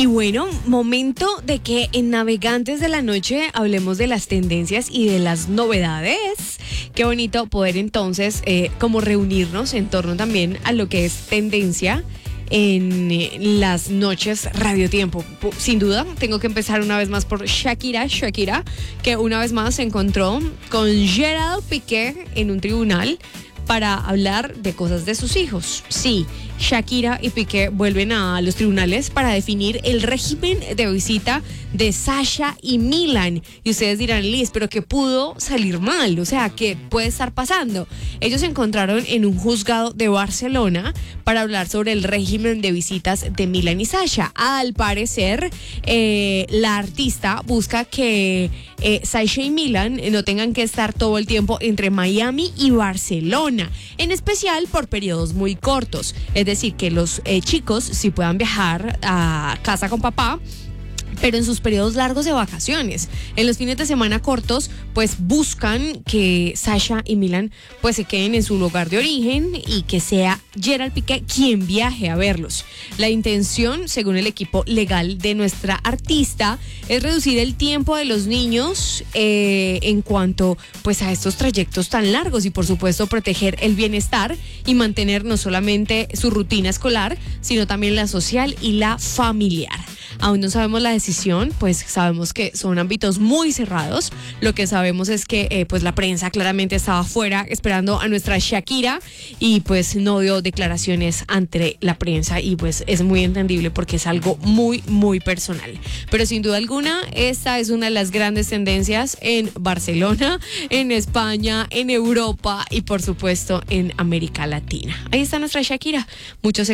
Y bueno, momento de que en Navegantes de la Noche hablemos de las tendencias y de las novedades. Qué bonito poder entonces como reunirnos en torno también a lo que es tendencia en las noches Radio Tiempo. Sin duda, tengo que empezar una vez más por Shakira, que una vez más se encontró con Gerald Piqué en un tribunal para hablar de cosas de sus hijos. Sí, Shakira y Piqué vuelven a los tribunales para definir el régimen de visita de Sasha y Milan. Y ustedes dirán, Liz, ¿pero qué pudo salir mal? O sea, ¿qué puede estar pasando? Ellos se encontraron en un juzgado de Barcelona para hablar sobre el régimen de visitas de Milan y Sasha. Al parecer, la artista busca que Sasha y Milan no tengan que estar todo el tiempo entre Miami y Barcelona, en especial por periodos muy cortos. Es decir, que los chicos sí puedan viajar a casa con papá, pero en sus periodos largos de vacaciones. En los fines de semana cortos, pues buscan que Sasha y Milan pues se queden en su lugar de origen y que sea Gerald Piqué quien viaje a verlos. La intención, según el equipo legal de nuestra artista, es reducir el tiempo de los niños en cuanto pues a estos trayectos tan largos y por supuesto proteger el bienestar y mantener no solamente su rutina escolar, sino también la social y la familiar. Aún no sabemos la decisión, pues sabemos que son ámbitos muy cerrados. Lo que sabemos es que pues la prensa claramente estaba afuera esperando a nuestra Shakira y pues no dio declaraciones ante la prensa y pues es muy entendible porque es algo muy, muy personal. Pero sin duda alguna, esta es una de las grandes tendencias en Barcelona, en España, en Europa y por supuesto en América Latina. Ahí está nuestra Shakira. Muchos